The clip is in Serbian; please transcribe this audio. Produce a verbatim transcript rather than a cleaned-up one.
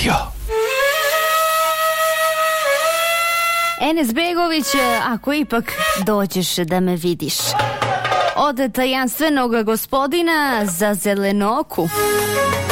radio. Enes Begović, ako ipak dođeš da me vidiš. Od tajanstvenog gospodina za zelenoku.